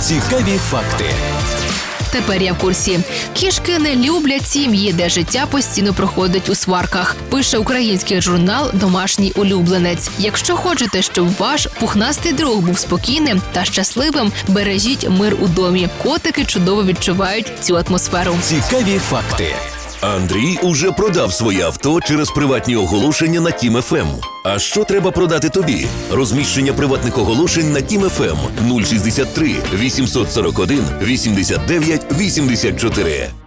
Цікаві факти. Тепер я в курсі. Кішки не люблять сім'ї, де життя постійно проходить у сварках. Пише український журнал «Домашній улюбленець». Якщо хочете, щоб ваш пухнастий друг був спокійним та щасливим, бережіть мир у домі. Котики чудово відчувають цю атмосферу. Цікаві факти. Андрій уже продав своє авто через приватні оголошення на Тім ФМ. А що треба продати тобі? Розміщення приватних оголошень на Тім ФМ 063 841 89 84.